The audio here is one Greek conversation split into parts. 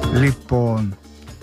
Λοιπόν,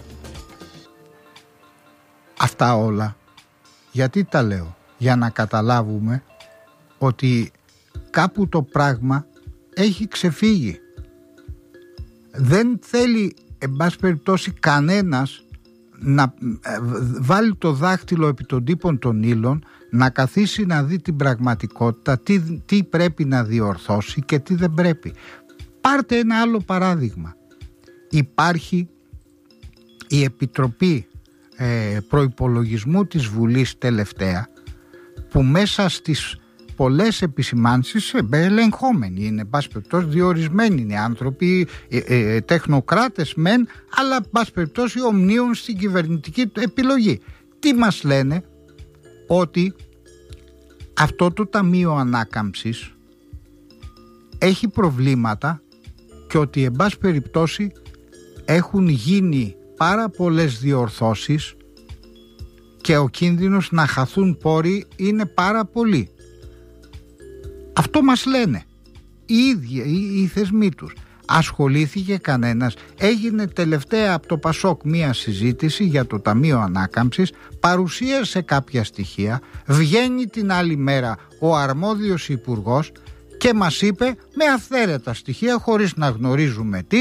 αυτά όλα γιατί τα λέω? Για να καταλάβουμε ότι κάπου το πράγμα έχει ξεφύγει. Δεν θέλει, εν πάση περιπτώσει, κανένας να βάλει το δάχτυλο επί των τύπων των ύλων, να καθίσει να δει την πραγματικότητα, τι πρέπει να διορθώσει και τι δεν πρέπει. Πάρτε ένα άλλο παράδειγμα. Υπάρχει η Επιτροπή Προϋπολογισμού της Βουλής τελευταία, που μέσα στις πολλές επισημάνσεις ελεγχόμενοι είναι, πάση περιπτώσει διορισμένοι είναι άνθρωποι, τεχνοκράτες μεν, αλλά πάση περιπτώσει ομνίουν στην κυβερνητική επιλογή. Τι μας λένε? Ότι αυτό το Ταμείο Ανάκαμψης έχει προβλήματα και ότι εν πάση περιπτώσει έχουν γίνει πάρα πολλές διορθώσεις και ο κίνδυνος να χαθούν πόροι είναι πάρα πολύ. Αυτό μας λένε οι ίδιοι οι θεσμοί τους. Ασχολήθηκε κανένας? Έγινε τελευταία από το Πασόκ μία συζήτηση για το Ταμείο Ανάκαμψης, παρουσίασε κάποια στοιχεία, βγαίνει την άλλη μέρα ο αρμόδιος υπουργός και μας είπε με αυθαίρετα στοιχεία, χωρίς να γνωρίζουμε τι,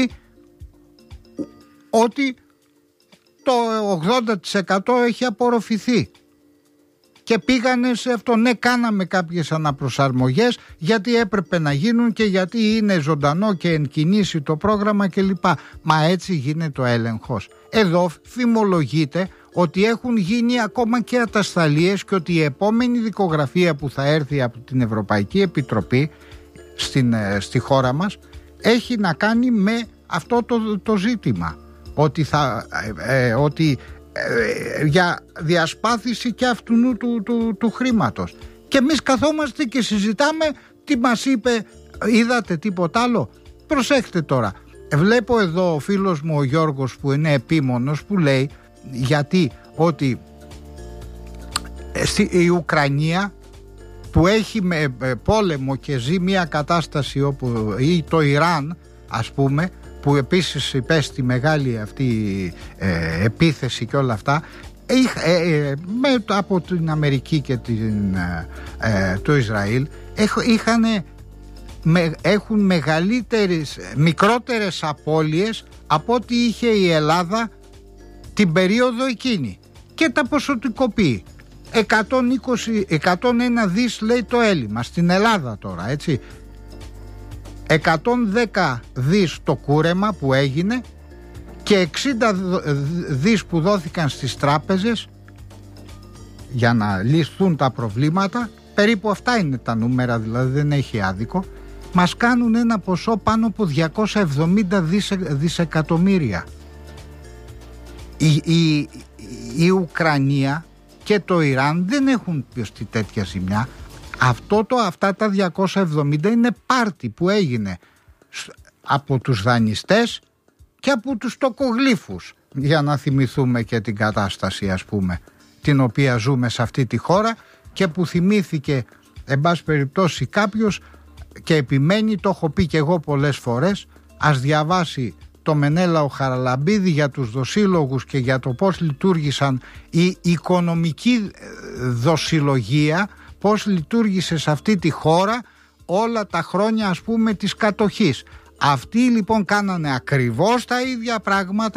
ότι το 80% έχει απορροφηθεί. Και πήγανε σε αυτό. Ναι, κάναμε κάποιες αναπροσαρμογές γιατί έπρεπε να γίνουν και γιατί είναι ζωντανό και εν κινήσει το πρόγραμμα κλπ. Μα έτσι γίνεται ο έλεγχος? Εδώ φημολογείται ότι έχουν γίνει ακόμα και ατασταλίες και ότι η επόμενη δικογραφία που θα έρθει από την Ευρωπαϊκή Επιτροπή στη χώρα μας έχει να κάνει με αυτό το ζήτημα. Ότι για διασπάθηση και αυτού του χρήματος. Και εμείς καθόμαστε και συζητάμε τι μας είπε. Είδατε τίποτα άλλο? Προσέχτε τώρα. Βλέπω εδώ ο φίλος μου ο Γιώργος που είναι επίμονος, που λέει γιατί ότι η Ουκρανία που έχει πόλεμο και ζει μια κατάσταση όπου, ή το Ιράν ας πούμε, που επίσης υπέστη μεγάλη αυτή επίθεση και όλα αυτά, από την Αμερική και το Ισραήλ έχουν μικρότερες απώλειες από ό,τι είχε η Ελλάδα την περίοδο εκείνη και τα ποσοτικοποιεί. 101 δις λέει το έλλειμμα στην Ελλάδα τώρα, έτσι. 110 δις το κούρεμα που έγινε και 60 δις που δόθηκαν στις τράπεζες για να λυθούν τα προβλήματα. Περίπου αυτά είναι τα νούμερα, δηλαδή δεν έχει άδικο. Μας κάνουν ένα ποσό πάνω από 270 δισεκατομμύρια. Η Ουκρανία και το Ιράν δεν έχουν πιωστεί τέτοια ζημιά. Αυτά τα 270 είναι πάρτι που έγινε από τους δανειστές και από τους τοκογλύφους, για να θυμηθούμε και την κατάσταση ας πούμε την οποία ζούμε σε αυτή τη χώρα και που θυμήθηκε εν πάση περιπτώσει κάποιος και επιμένει, το έχω πει και εγώ πολλές φορές, ας διαβάσει το Μενέλαο Χαραλαμπίδη για τους δοσύλλογους και για το πώς λειτουργήσαν η οικονομική δοσυλλογία, πώς λειτουργήσε σε αυτή τη χώρα όλα τα χρόνια ας πούμε της κατοχής. Αυτοί λοιπόν κάνανε ακριβώς τα ίδια πράγματα